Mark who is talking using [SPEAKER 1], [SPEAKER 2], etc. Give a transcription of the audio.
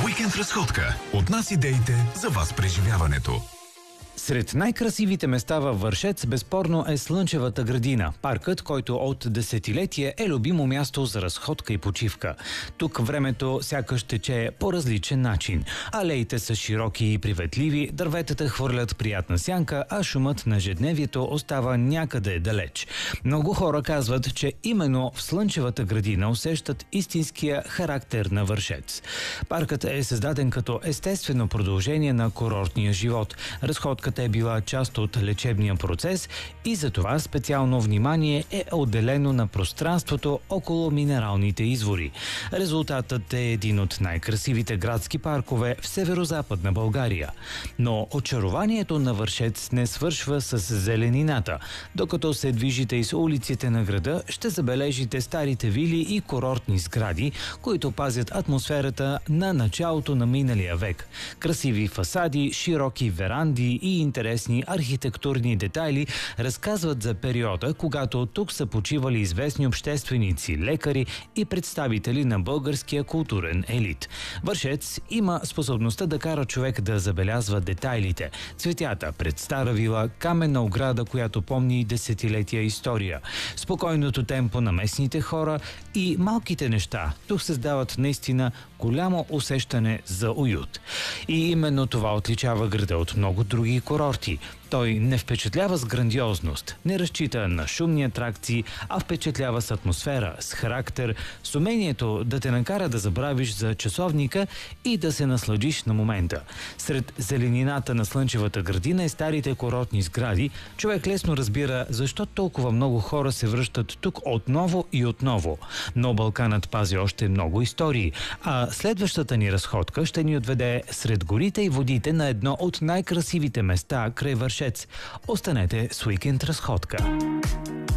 [SPEAKER 1] Уикенд разходка. От нас идеите за вас преживяването.
[SPEAKER 2] Сред най-красивите места във Вършец безспорно е Слънчевата градина. Паркът, който от десетилетия е любимо място за разходка и почивка. Тук времето сякаш тече по различен начин. Алеите са широки и приветливи, дърветата хвърлят приятна сянка, а шумът на ежедневието остава някъде далеч. Много хора казват, че именно в Слънчевата градина усещат истинския характер на Вършец. Паркът е създаден като естествено продължение на курортния живот. Разходката е била част от лечебния процес и затова специално внимание е отделено на пространството около минералните извори. Резултатът е един от най-красивите градски паркове в северозападна България. Но очарованието на Вършец не свършва с зеленината. Докато се движите из улиците на града, ще забележите старите вили и курортни сгради, които пазят атмосферата на началото на миналия век. Красиви фасади, широки веранди и интересни архитектурни детайли разказват за периода, когато тук са почивали известни общественици, лекари и представители на българския културен елит. Вършец има способността да кара човек да забелязва детайлите. Цветята пред стара вила, каменна ограда, която помни десетилетия история, спокойното темпо на местните хора и малките неща тук създават наистина голямо усещане за уют. И именно това отличава града от много други курорти. Той не впечатлява с грандиозност, не разчита на шумни атракции, а впечатлява с атмосфера, с характер, с умението да те накара да забравиш за часовника и да се насладиш на момента. Сред зеленината на Слънчевата градина и старите курортни сгради, човек лесно разбира защо толкова много хора се връщат тук отново и отново. Но Балканът пази още много истории, а следващата ни разходка ще ни отведе сред горите и водите на едно от най-красивите места край Вършец. Останете с Уикенд разходка.